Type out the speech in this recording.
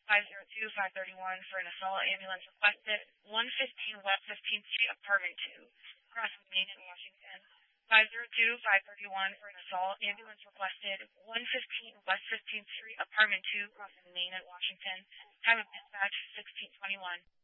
502-531 for an assault ambulance requested 115 West 15th Street, Apartment 2, crossing Main in Washington. 502-531 for an assault ambulance requested 115 West 15th Street, Apartment 2, crossing Main in Washington. Time of dispatch 1621.